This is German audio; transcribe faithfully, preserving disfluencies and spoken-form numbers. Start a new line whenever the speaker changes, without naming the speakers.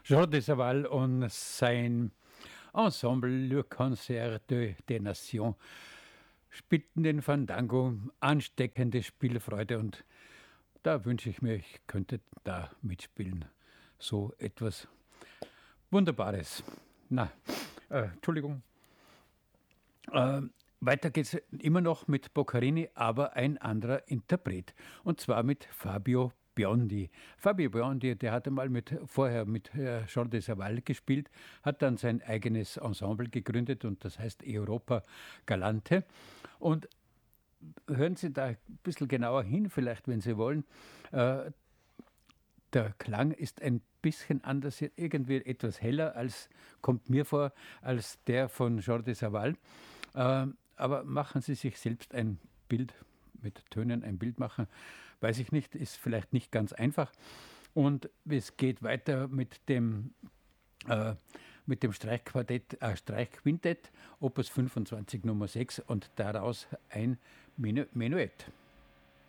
Jordi Savall und sein Ensemble Le Concert de, des Nations spielten den Fandango, ansteckende Spielfreude, und da wünsche ich mir, ich könnte da mitspielen. So etwas Wunderbares. Na, äh, Entschuldigung. Äh, weiter geht es immer noch mit Boccherini, aber ein anderer Interpret. Und zwar mit Fabio Biondi. Fabio Biondi, der hatte mal mit, vorher mit äh, Jordi Savall gespielt, hat dann sein eigenes Ensemble gegründet und das heißt Europa Galante. Und hören Sie da ein bisschen genauer hin, vielleicht, wenn Sie wollen. Äh, der Klang ist ein bisschen anders, irgendwie etwas heller, als kommt mir vor, als der von Jordi Savall. Äh, aber machen Sie sich selbst ein Bild mit Tönen, ein Bild machen, weiß ich nicht, ist vielleicht nicht ganz einfach. Und es geht weiter mit dem, äh, mit dem Streichquartett, äh, Streichquintett, Opus fünfundzwanzig Nummer sechs und daraus ein Minu- Menuett.